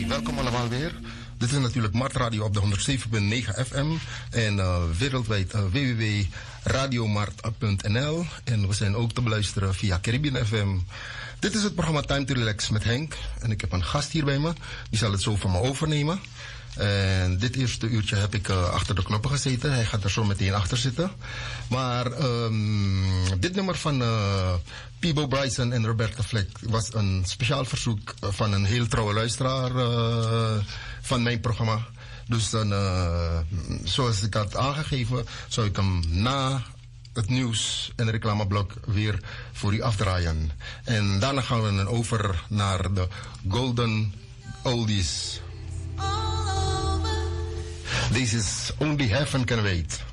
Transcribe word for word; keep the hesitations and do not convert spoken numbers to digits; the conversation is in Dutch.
Hey, welkom allemaal weer. Dit is natuurlijk Mart Radio op de honderdzeven komma negen F M en uh, wereldwijd uh, w w w punt radiomart punt n l en we zijn ook te beluisteren via Caribbean F M. Dit is het programma Time to Relax met Henk en ik heb een gast hier bij me, die zal het zo van me overnemen. En dit eerste uurtje heb ik uh, achter de knoppen gezeten. Hij gaat er zo meteen achter zitten. Maar um, dit nummer van uh, Peabo Bryson en Roberta Fleck was een speciaal verzoek van een heel trouwe luisteraar uh, van mijn programma. Dus dan, uh, zoals ik had aangegeven, zou ik hem na het nieuws en reclameblok weer voor u afdraaien. En daarna gaan we dan over naar de Golden Oldies. This is Only Heaven Can Wait.